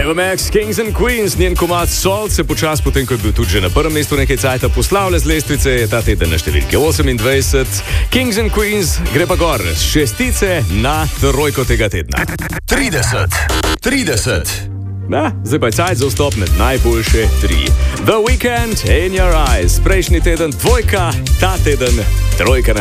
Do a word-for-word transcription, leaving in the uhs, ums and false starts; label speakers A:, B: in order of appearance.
A: Ava Max, Kings and Queens, njen komad Salt se počas, potem ko je bil tudi že na prvem mestu nekaj cajta, poslavlja z lestvice, je ta teden na številki osemindvajset. Kings and Queens gre pa gor z šestice na trojko tega tedna.
B: trideset, trideset.
A: Na, zdaj pa je cajt za vstop med najboljše tri. The Weeknd, In Your Eyes, prejšnji teden dvojka, ta teden trojka.